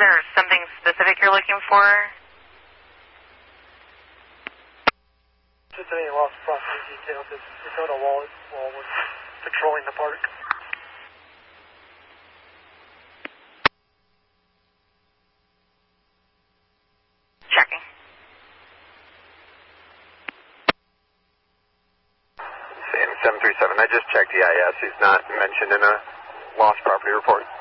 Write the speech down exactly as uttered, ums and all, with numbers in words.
there something specific you're looking for? Just any lost property details. It's Dakota Wall while was patrolling the park. Checking. Sam seven three seven, I just checked the I S. He's not mentioned in a lost property report.